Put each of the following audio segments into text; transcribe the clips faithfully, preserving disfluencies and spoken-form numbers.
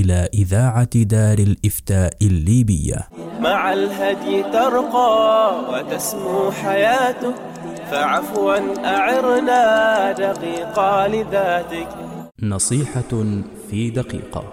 إلى إذاعة دار الإفتاء الليبية. مع الهدي ترقى وتسمو حياته، فعفوا أعرنا دقيقة لذاتك. نصيحة في دقيقة.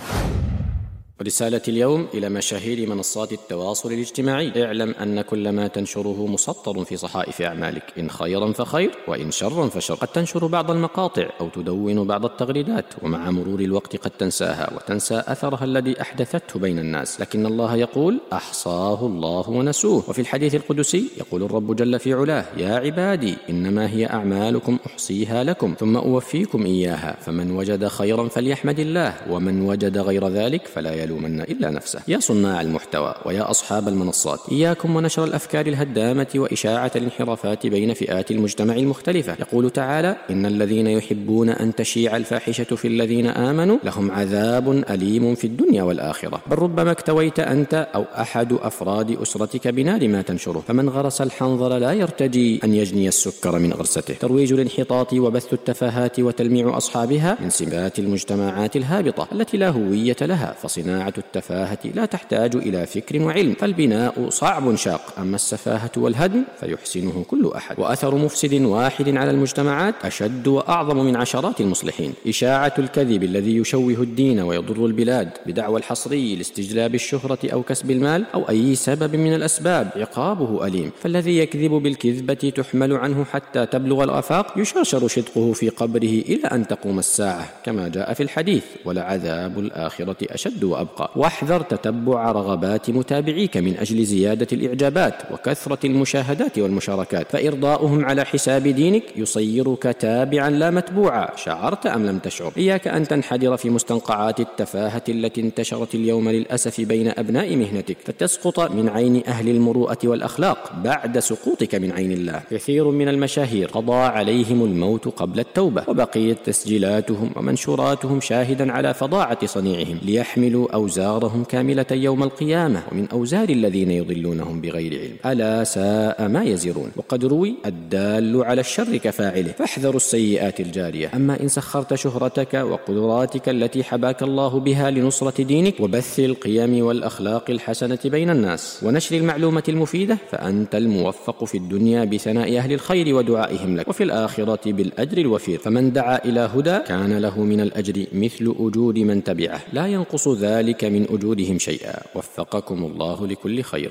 رسالة اليوم إلى مشاهير منصات التواصل الاجتماعي: اعلم أن كل ما تنشره مسطر في صحائف أعمالك، إن خيرا فخير وإن شرا فشر. قد تنشر بعض المقاطع أو تدون بعض التغريدات، ومع مرور الوقت قد تنساها وتنسى أثرها الذي أحدثته بين الناس، لكن الله يقول: أحصاه الله ونسوه. وفي الحديث القدسي يقول الرب جل في علاه: يا عبادي إنما هي أعمالكم أحصيها لكم ثم أوفيكم إياها، فمن وجد خيرا فليحمد الله، ومن وجد غير ذلك فلا يلومن إلا نفسه. يا صناع المحتوى ويا أصحاب المنصات، إياكم ونشر الأفكار الهدامة وإشاعة الانحرافات بين فئات المجتمع المختلفة. يقول تعالى: إن الذين يحبون أن تشيع الفاحشة في الذين آمنوا لهم عذاب أليم في الدنيا والآخرة. بل ربما اكتويت أنت أو أحد أفراد أسرتك بنار ما تنشره، فمن غرس الحنظل لا يرتجي أن يجني السكر من غرسته. ترويج الانحطاط وبث التفاهات وتلميع أصحابها من سمات المجتمعات الهابطة التي لا هوية لها، فصناعة التفاهة لا تحتاج إلى فكر وعلم، فالبناء صعب شاق، أما السفاهة والهدم فيحسنه كل أحد. وأثر مفسد واحد على المجتمعات أشد وأعظم من عشرات المصلحين. إشاعة الكذب الذي يشوه الدين ويضر البلاد بدعوى الحصري لاستجلاب الشهرة أو كسب المال أو أي سبب من الأسباب عقابه أليم، فالذي يكذب بالكذبة تحمل عنه حتى تبلغ الآفاق يشرشر شدقه في قبره إلى أن تقوم الساعة، كما جاء في الحديث: ولعذاب الآخرة أشد وأبقى. واحذر تتبع رغبات متابعيك من أجل زيادة الإعجابات وكثرة المشاهدات والمشاركات، فإرضاؤهم على حساب دينك يصيرك تابعا لا متبوعا، شعرت أم لم تشعر. إياك أن تنحدر في مستنقعات التفاهة التي انتشرت اليوم للأسف بين أبناء مهنتك، فتسقط من عين أهل المروءة والأخلاق بعد سقوطك من عين الله. كثير من المشاهير قضى عليهم الموت قبل التوبة، وبقيت تسجيلاتهم ومنشوراتهم شاهدا على فظاعة صنيعهم، ليحملوا أوزارهم كاملة يوم القيامة ومن أوزار الذين يضلونهم بغير علم. ألا ساء ما يزرون. وقد روي: الدال على الشر كفاعله، فاحذروا السيئات الجارية. أما إن سخرت شهرتك وقدراتك التي حباك الله بها لنصرة دينك وبث القيم والأخلاق الحسنة بين الناس ونشر المعلومة المفيدة، فأنت الموفق في الدنيا بثناء أهل الخير ودعائهم لك، وفي الآخرة بالأجر الوفير. فمن دعا إلى هدى كان له من الأجر مثل أجور من تبعه، لا ينقص ذلك من أجورهم شيئا. وفقكم الله لكل خير.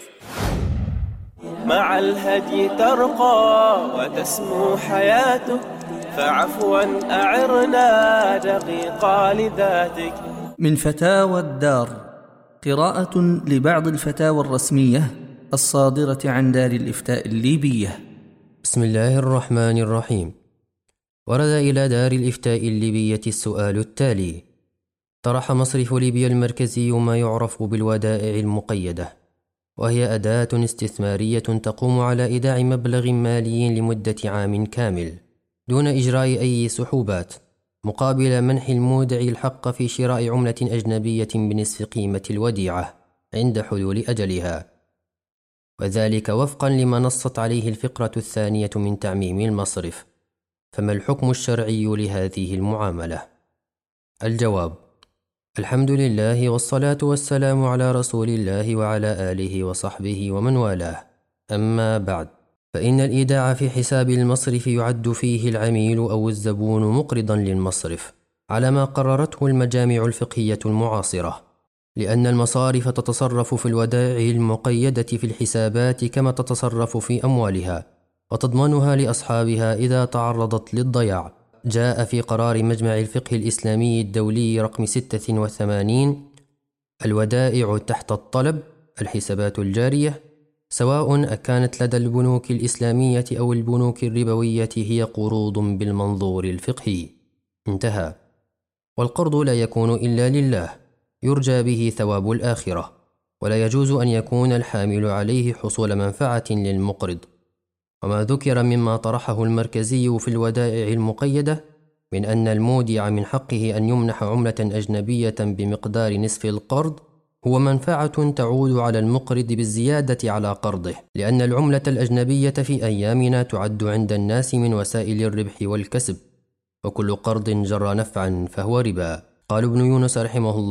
مع الهدي ترقى وتسمو حياته، فعفوا أعرنا دقيقة لذاتك. من فتاوى الدار، قراءة لبعض الفتاوى الرسمية الصادرة عن دار الإفتاء الليبية. بسم الله الرحمن الرحيم. ورد إلى دار الإفتاء الليبية السؤال التالي: طرح مصرف ليبيا المركزي ما يعرف بالودائع المقيدة، وهي أداة استثمارية تقوم على إيداع مبلغ مالي لمدة عام كامل دون إجراء أي سحوبات، مقابل منح المودع الحق في شراء عملة أجنبية بنصف قيمة الوديعة عند حلول أجلها، وذلك وفقا لما نصت عليه الفقرة الثانية من تعميم المصرف. فما الحكم الشرعي لهذه المعاملة؟ الجواب: الحمد لله والصلاة والسلام على رسول الله وعلى آله وصحبه ومن والاه. أما بعد، فإن الإيداع في حساب المصرف يعد فيه العميل أو الزبون مقرضا للمصرف على ما قررته المجامع الفقهية المعاصرة، لأن المصارف تتصرف في الودائع المقيدة في الحسابات كما تتصرف في أموالها، وتضمنها لأصحابها إذا تعرضت للضياع. جاء في قرار مجمع الفقه الإسلامي الدولي رقم ستة وثمانين: الودائع تحت الطلب، الحسابات الجارية، سواء أكانت لدى البنوك الإسلامية أو البنوك الربوية، هي قروض بالمنظور الفقهي. انتهى. والقرض لا يكون إلا لله يرجى به ثواب الآخرة، ولا يجوز أن يكون الحامل عليه حصول منفعة للمقرض. وما ذكر مما طرحه المركزي في الودائع المقيدة من أن المودع من حقه أن يمنح عملة أجنبية بمقدار نصف القرض هو منفعة تعود على المقرض بالزيادة على قرضه، لأن العملة الأجنبية في أيامنا تعد عند الناس من وسائل الربح والكسب، وكل قرض جر نفعا فهو ربا. قال ابن يونس رحمه الله: